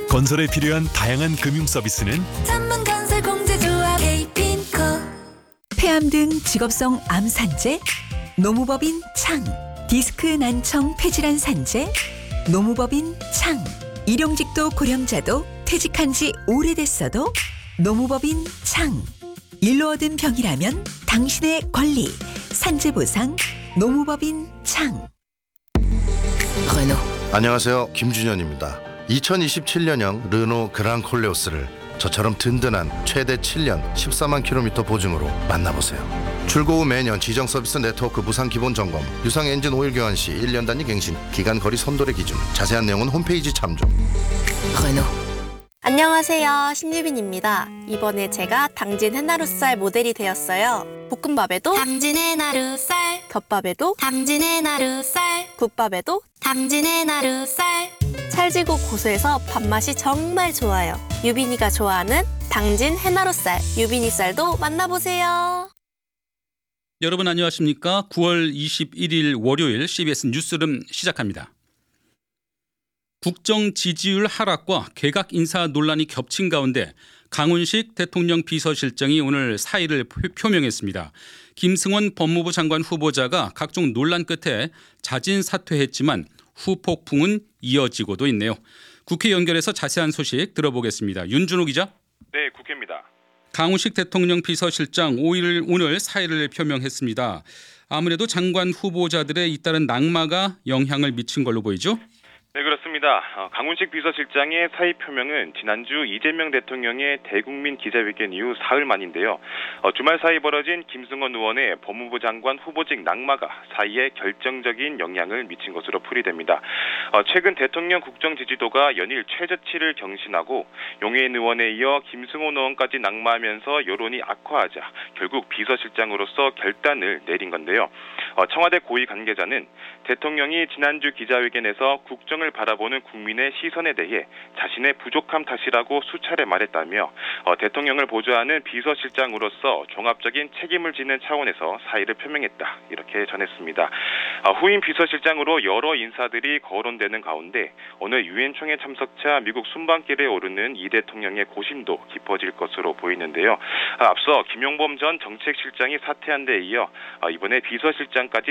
건설에 필요한 다양한 금융 서비스는 전문건설공제조합 에이핀코. 폐암 등 직업성 암 산재, 노무법인 창, 디스크 난청 폐질환 산재, 노무법인 창, 일용직도 고령자도 퇴직한 지 오래됐어도 노무법인 창. 일로 얻은 병이라면 당신의 권리, 산재보상, 노무법인 창. 르노. 안녕하세요, 김준현입니다. 2027년형 르노 그랑 콜레오스를 저처럼 든든한 최대 7년 14만 킬로미터 보증으로 만나보세요. 출고 후 매년 지정 서비스 네트워크 무상 기본 점검, 유상 엔진 오일 교환 시 1년 단위 갱신, 기간 거리 선도의 기준, 자세한 내용은 홈페이지 참조. 르노. 안녕하세요, 신유빈입니다. 이번에 제가 당진 해나루쌀 모델이 되었어요. 볶음밥에도 당진 해나루쌀, 덮밥에도 당진 해나루쌀, 국밥에도 당진 해나루쌀. 찰지고 고소해서 밥맛이 정말 좋아요. 유빈이가 좋아하는 당진 해나루쌀, 유빈이쌀도 만나보세요. 여러분 안녕하십니까? 9월 21일 월요일 CBS 뉴스룸 시작합니다. 국정 지지율 하락과 개각 인사 논란이 겹친 가운데 강훈식 대통령 비서실장이 오늘 사의를 표명했습니다. 김승원 법무부 장관 후보자가 각종 논란 끝에 자진 사퇴했지만 후폭풍은 이어지고도 있네요. 국회 연결해서 자세한 소식 들어보겠습니다. 윤준호 기자. 네, 국회입니다. 강훈식 대통령 비서실장 오늘 사의를 표명했습니다. 아무래도 장관 후보자들의 잇따른 낙마가 영향을 미친 걸로 보이죠? 네, 그렇습니다. 강훈식 비서실장의 사의 표명은 지난주 이재명 대통령의 대국민 기자회견 이후 사흘 만인데요. 주말 사이 벌어진 김승원 의원의 법무부 장관 후보직 낙마가 사의에 결정적인 영향을 미친 것으로 풀이됩니다. 최근 대통령 국정 지지도가 연일 최저치를 경신하고 용해인 의원에 이어 김승원 의원까지 낙마하면서 여론이 악화하자 결국 비서실장으로서 결단을 내린 건데요. 청와대 고위 관계자는 대통령이 지난주 기자회견에서 국정을 바라보는 국민의 시선에 대해 자신의 부족함 탓이라고 수차례 말했다며 대통령을 보좌하는 비서실장으로서 종합적인 책임을 지는 차원에서 사의를 표명했다, 이렇게 전했습니다. 후임 비서실장으로 여러 인사들이 거론되는 가운데 오늘 유엔 총회 참석차 미국 순방길에 오르는 이 대통령의 고심도 깊어질 것으로 보이는데요. 앞서 김용범 전 정책실장이 사퇴한 데 이어 이번에 비서실장까지